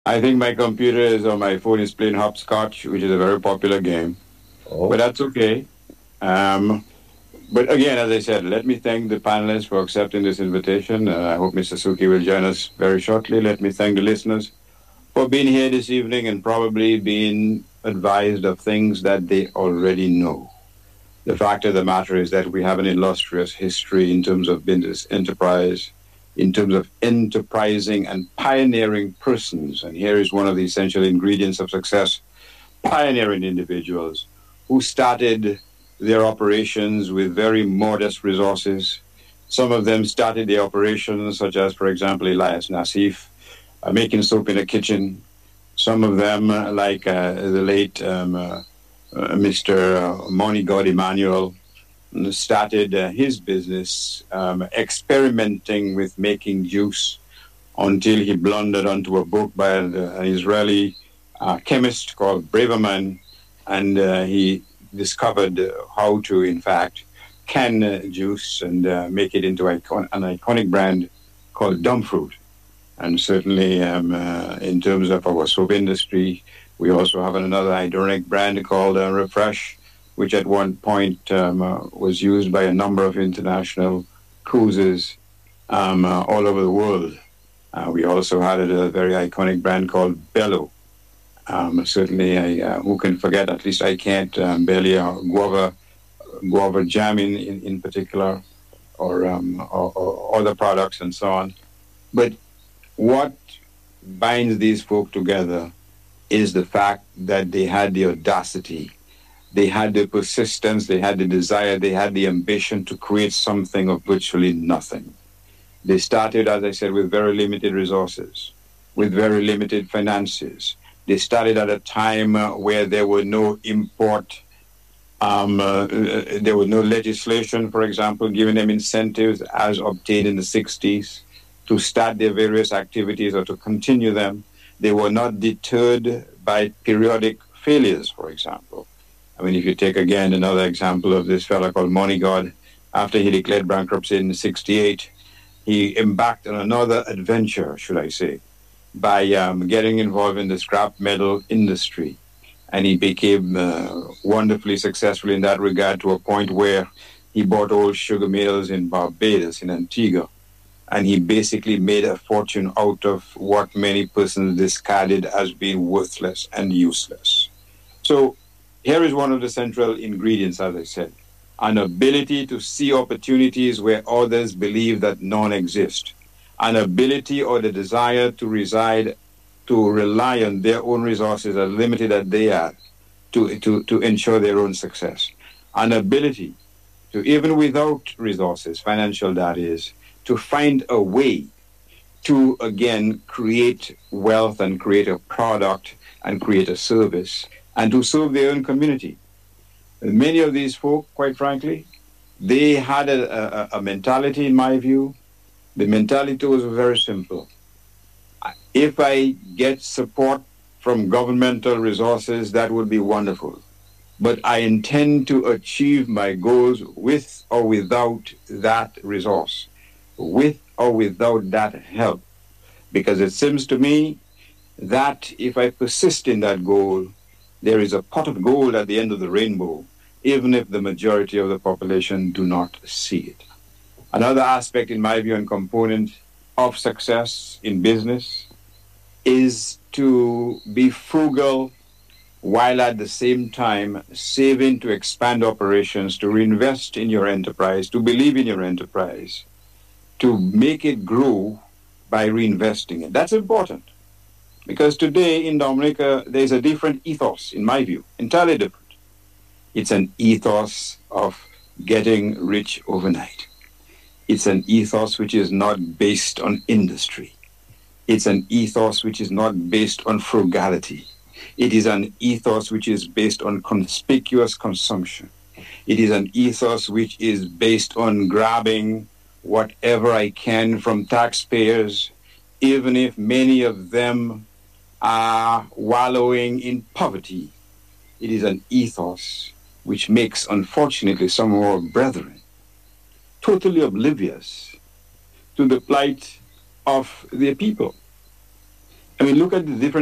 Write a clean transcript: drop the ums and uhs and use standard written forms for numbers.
I think my computer is on my phone is playing hopscotch, which is a very popular game, but Oh, that's okay. Um, but again, as I said, let me thank the panelists for accepting this invitation. I hope Mr. Suki will join us very shortly. Let me thank the listeners for being here this evening and probably being advised of things that they already know. The fact of the matter is that we have an illustrious history in terms of business enterprise, in terms of enterprising and pioneering persons. And here is one of the essential ingredients of success: pioneering individuals who started their operations with very modest resources. Some of them started their operations, such as, for example, Elias Nassif, making soap in a kitchen. Some of them, like the late Mr. Money God Emmanuel, started his business experimenting with making juice until he blundered onto a book by an Israeli chemist called Braverman, and he discovered how to, in fact, can juice and make it into an iconic brand called Dumb Fruit. And certainly, in terms of our soap industry, we also have another ironic brand called Refresh, which at one point was used by a number of international cruises all over the world. We also had a very iconic brand called Bello. Certainly, who can forget? At least I can't. Belly guava jam in particular, or other products and so on. But what binds these folk together is the fact that they had the audacity, they had the persistence, they had the desire, they had the ambition to create something of virtually nothing. They started, as I said, with very limited resources, with very limited finances. They started at a time where there were no import, there was no legislation, for example, giving them incentives as obtained in the 60s to start their various activities or to continue them. They were not deterred by periodic failures, for example. I mean, if you take again another example of this fellow called Money God, after he declared bankruptcy in 68, he embarked on another adventure, should I say, by getting involved in the scrap metal industry. And he became wonderfully successful in that regard to a point where he bought old sugar mills in Barbados, in Antigua, and he basically made a fortune out of what many persons discarded as being worthless and useless. So here is one of the central ingredients, as I said: an ability to see opportunities where others believe that none exist, an ability or the desire to rely on their own resources, as limited as they are, to ensure their own success, an ability to, even without resources, financial that is, to find a way to again create wealth and create a product and create a service and to serve their own community. And many of these folk, quite frankly, they had a mentality, in my view. The mentality was very simple. If I get support from governmental resources, that would be wonderful. But I intend to achieve my goals with or without that resource, with or without that help. Because it seems to me that if I persist in that goal, there is a pot of gold at the end of the rainbow, even if the majority of the population do not see it. Another aspect, in my view, and component of success in business is to be frugal while at the same time saving to expand operations, to reinvest in your enterprise, to believe in your enterprise, to make it grow by reinvesting it. That's important because today in Dominica, there's a different ethos, in my view, entirely different. It's an ethos of getting rich overnight. It's an ethos which is not based on industry. It's an ethos which is not based on frugality. It is an ethos which is based on conspicuous consumption. It is an ethos which is based on grabbing whatever I can from taxpayers, even if many of them are wallowing in poverty. It is an ethos which makes, unfortunately, some of our brethren totally oblivious to the plight of their people. I mean, look at the different